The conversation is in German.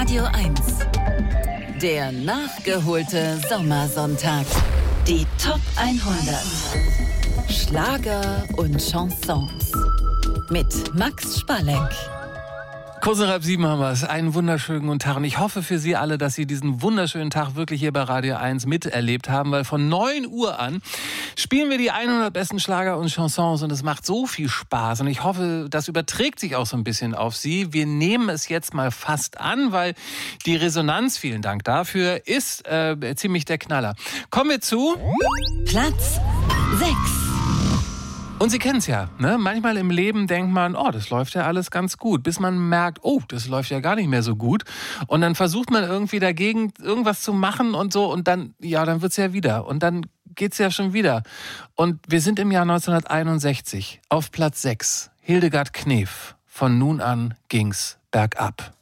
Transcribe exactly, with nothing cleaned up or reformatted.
Radio eins. Der nachgeholte Sommersonntag. Die Top hundert. Schlager und Chansons. Mit Max Spalleck. Kurz nach halb sieben haben wir es. Einen wunderschönen guten Tag. Und ich hoffe für Sie alle, dass Sie diesen wunderschönen Tag wirklich hier bei Radio eins miterlebt haben, weil von neun Uhr an spielen wir die hundert besten Schlager und Chansons und es macht so viel Spaß. Und ich hoffe, das überträgt sich auch so ein bisschen auf Sie. Wir nehmen es jetzt mal fast an, weil die Resonanz, vielen Dank dafür, ist äh, ziemlich der Knaller. Kommen wir zu Platz sechs. Und Sie kennen es ja, ne? Manchmal im Leben denkt man, oh, das läuft ja alles ganz gut, bis man merkt, oh, das läuft ja gar nicht mehr so gut. Und dann versucht man irgendwie dagegen irgendwas zu machen und so und dann, ja, dann wird's ja wieder. Und dann geht's ja schon wieder. Und wir sind im Jahr neunzehnhunderteinundsechzig auf Platz sechs. Hildegard Knef. Von nun an ging's bergab.